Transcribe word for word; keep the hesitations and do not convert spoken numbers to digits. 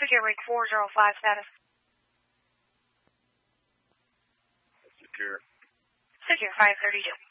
Secure Rig four zero five status. Secure. Secure five thirty-two.